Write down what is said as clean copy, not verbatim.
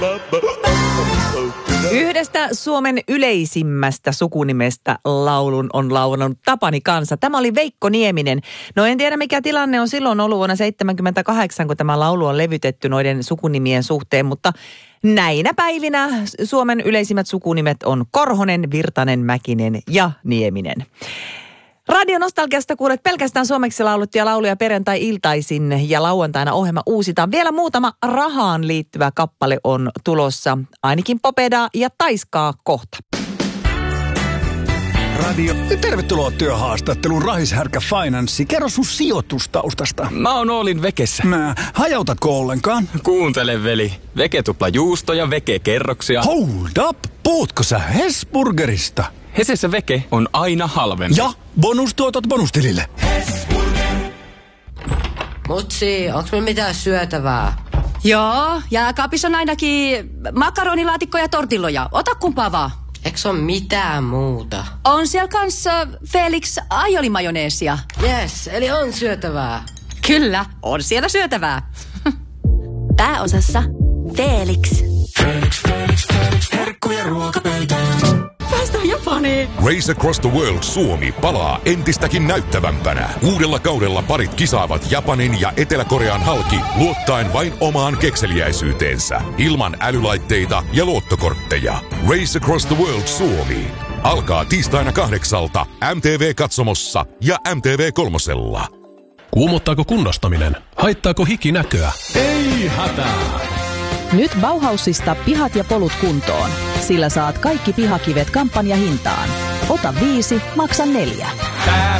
Yhdestä Suomen yleisimmästä sukunimestä laulun on laulanut Tapani Kansa. Tämä oli Veikko Nieminen. No en tiedä mikä tilanne on silloin ollut vuonna 1978, kun tämä laulu on levytetty noiden sukunimien suhteen, mutta näinä päivinä Suomen yleisimmät sukunimet on Korhonen, Virtanen, Mäkinen ja Nieminen. Radionostalgiasta kuulet pelkästään suomeksi lauluttuja lauluja perjantai-iltaisin ja lauantaina ohjelma uusitaan. Vielä muutama rahaan liittyvä kappale on tulossa. Ainakin Popedaa ja Taiskaa kohta. Radio. Tervetuloa työhaastatteluun Rahishärkä Finanssi. Kerro sun sijoitustaustasta. Mä oon Oolin Vekessä. Hajautatko ollenkaan? Kuuntele veli. Veke tupla juustoja, Veke kerroksia. Hold up! Puhutko sä Hesburgerista? Hesessä Veke on aina halvempi. Ja bonustuotot bonustilille. Mutsi, onks meillä mitään syötävää? Joo, jääkaapissa on ainakin makaronilaatikko ja tortilloja. Ota kumpaa vaan. Eiks on mitään muuta? On siellä kanssa Felix aiolimajoneesia. Yes, eli on syötävää. Kyllä, on siellä syötävää. Pääosassa Felix. Herkkuja ruokapöytään. Päästään Japaniin. Race Across the World Suomi palaa entistäkin näyttävämpänä. Uudella kaudella parit kisaavat Japanin ja Etelä-Korean halki luottaen vain omaan kekseliäisyyteensä. Ilman älylaitteita ja luottokortteja. Race Across the World Suomi alkaa tiistaina 8 MTV-katsomossa ja MTV3. Kuumottaako kunnostaminen? Haittaako hiki näköä? Ei hätää! Nyt Bauhausista pihat ja polut kuntoon, sillä saat kaikki pihakivet kampanjahintaan. Ota 5, maksa 4.